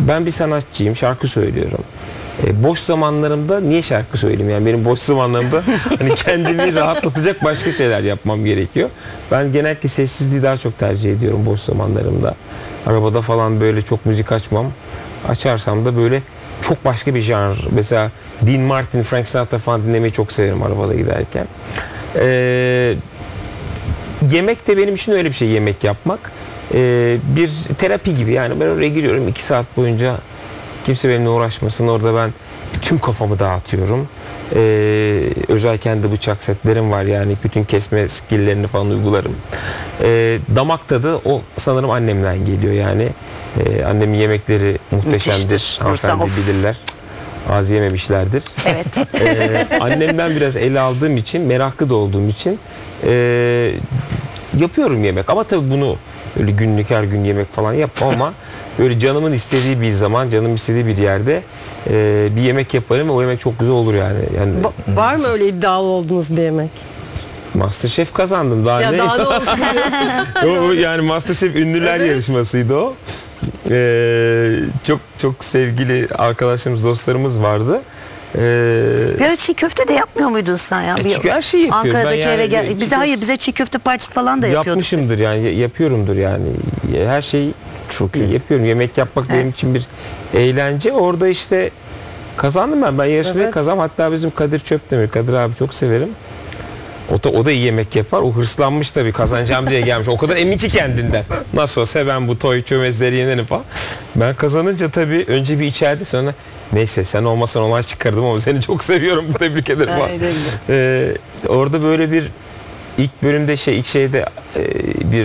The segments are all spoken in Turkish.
Ben bir sanatçıyım, şarkı söylüyorum. Boş zamanlarımda niye şarkı söyleyeyim? Yani benim boş zamanlarımda hani kendimi rahatlatacak başka şeyler yapmam gerekiyor. Ben genellikle sessizliği daha çok tercih ediyorum boş zamanlarımda. Arabada falan böyle çok müzik açmam. Açarsam da böyle çok başka bir janr. Mesela Dean Martin, Frank Sinatra falan dinlemeyi çok severim arabada giderken. Yemek de benim için öyle bir şey, yemek yapmak. Bir terapi gibi, yani ben oraya giriyorum 2 saat boyunca kimse benimle uğraşmasın, orada ben bütün kafamı dağıtıyorum. Özel kendi bıçak setlerim var, yani bütün kesme skilllerini falan uygularım. Damak tadı o sanırım annemden geliyor yani. Annemin yemekleri muhteşemdir. Hanımefendi bilirler. Az yememişlerdir. Evet. Annemden biraz ele aldığım için, meraklı da olduğum için yapıyorum yemek. Ama tabii bunu öyle günlük her gün yemek falan yapmam ama böyle canımın istediği bir zaman, canım istediği bir yerde bir yemek yaparım ve o yemek çok güzel olur yani. Var mı öyle iddialı olduğunuz bir yemek? MasterChef kazandım. Daha Ya ne? daha da olsun. Yani MasterChef ünlüler yarışmasıydı o. Çok sevgili arkadaşlarımız, dostlarımız vardı. Bir ara çiğ köfte de yapmıyor muydun sen ya? Çünkü her şeyi yapıyorum. Ankara'daki ben eve yani, bize çiğ köfte partisi falan da yapıyorduk. Yapmışımdır yani, yapıyorumdur yani. Her şeyi çok iyi yapıyorum. Yemek yapmak benim için bir eğlence. Orada işte kazandım ben. Ben yarışmayı kazandım. Hatta bizim Kadir Çöpdemir, Kadir abi çok severim. O da iyi yemek yapar. O hırslanmış tabii, kazanacağım diye gelmiş. O kadar emin ki kendinden. Nasıl olsa ben bu toy çömezleri yenerim falan. Ben kazanınca tabii önce bir içeride, sonra neyse sen olmasan olay çıkardım ama seni çok seviyorum, tebrik ederim falan. Orada böyle bir ilk bölümde ilk şeyde bir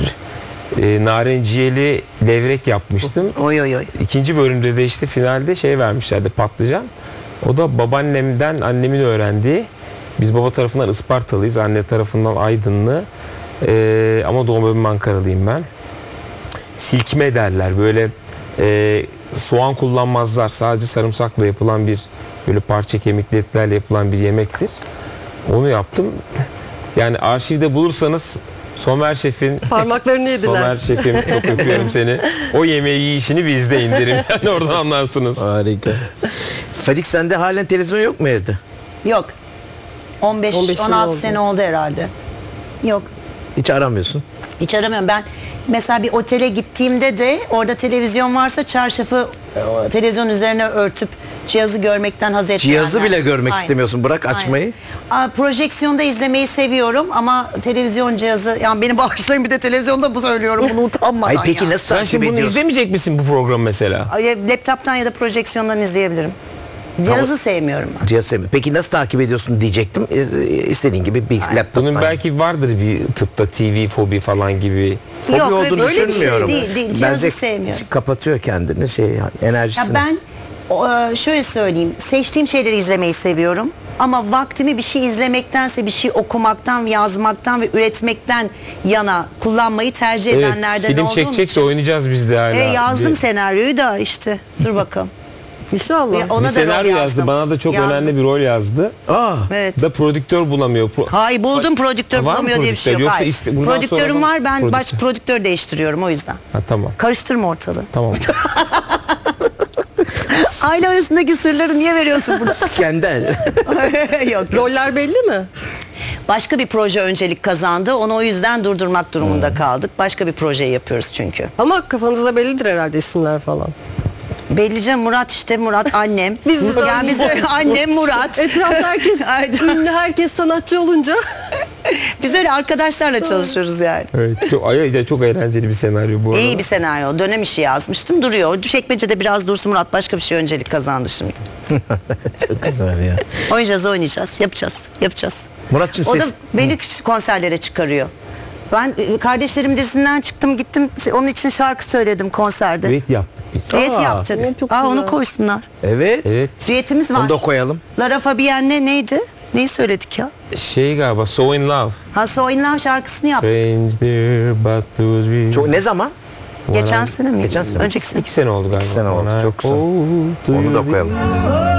narenciyeli levrek yapmıştım. Oy. İkinci bölümde de işte finalde vermişlerdi, patlıcan. O da babaannemden annemin öğrendiği. Biz baba tarafından Ispartalıyız, anne tarafından Aydınlı. Ama doğum evim Ankaralıyım ben. Silkme derler. Böyle soğan kullanmazlar. Sadece sarımsakla yapılan bir, böyle parça kemikli etlerle yapılan bir yemektir. Onu yaptım. Yani arşivde bulursanız Somer Şef'in, Parmaklarını yediler. Somer Şef'im çok öpüyorum seni. O yemeği yiyişini bir izle, indirim. Yani oradan anlarsınız. Harika. Fadik, sende halen televizyon yok mu evde? Yok. 15 15-16 sene oldu herhalde. Yok. Hiç aramıyorsun. Hiç aramıyorum. Ben mesela bir otele gittiğimde de orada televizyon varsa çarşafı televizyon üzerine örtüp cihazı görmekten haz etmeyenler. Cihazı bile görmek Aynen. istemiyorsun. Bırak açmayı. Projeksiyonda izlemeyi seviyorum ama televizyon cihazı, yani beni bağışlayın, bir de televizyonda bu söylüyorum bunu utanmadan. Ay peki ya. nasıl Sen takip şimdi bunu ediyorsun? izlemeyecek misin, bu programı mesela? Laptop'tan ya da projeksiyondan izleyebilirim. Cihazı sevmiyorum ben. Cihaz sevmiyor. Peki nasıl takip ediyorsun diyecektim. İstediğin gibi bir laptoptan. Bunun belki vardır bir tıpta TV fobi falan gibi. Fobi Yok, olduğunu öyle bir şey düşünmüyorum. değil. Cihazı sevmiyorum. Kapatıyor kendini enerjisini. Ya ben şöyle söyleyeyim, seçtiğim şeyleri izlemeyi seviyorum ama vaktimi bir şey izlemektense bir şey okumaktan, yazmaktan ve üretmekten yana kullanmayı tercih edenlerden film olduğum çekecekse için. oynayacağız biz de hala. Yazdım senaryoyu da işte, dur bakalım. İnşallah. Ona Bir da senaryo rol yazdı, yazdım. bana da çok Yazdım. önemli bir rol yazdı. Evet. Da prodüktör bulamıyor. Hayır, buldum, prodüktör Var mı bulamıyor diye bir şey yok. prodüktör? Hayır. Yoksa bundan Prodüktörüm sonra var, ben prodüktör. prodüktör değiştiriyorum o yüzden. Tamam. Karıştırma ortalığı. Tamam. Aile arasındaki sırları niye veriyorsun burada? Skandal. Yok. Roller belli mi? Başka bir proje öncelik kazandı. Onu o yüzden durdurmak durumunda kaldık. Başka bir projeyi yapıyoruz çünkü. Ama kafanızda bellidir herhalde isimler falan. Bellice Murat, işte Murat annem. Biz yani annem Murat. Etrafta herkes ünlü, herkes sanatçı olunca. Biz öyle arkadaşlarla çalışıyoruz yani. Evet, çok eğlenceli bir senaryo bu arada. İyi bir senaryo. Dönem işi yazmıştım. Duruyor. Çekmecede biraz dursun, Murat başka bir şey öncelik kazandı şimdi. Çok güzel ya. Oynayacağız, yapacağız. Murat'cığım O da ses... beni konserlere çıkarıyor. Ben kardeşlerim dizisinden çıktım, gittim onun için şarkı söyledim konserde. Düet yaptık biz. Düet Aa, yaptık. çok Onu güzel. koysunlar. Evet. Evet. Düetimiz var. Onu da koyalım. Lara Fabien'le neydi? Neyi söyledik ya? Galiba So In Love. So In Love şarkısını yaptık. Stranger but those we... Ne zaman? Geçen sene mi? Geçen sene. Önceki sene. 2 sene oldu galiba. 2 sene oldu, çok güzel. Oh, Onu da koyalım.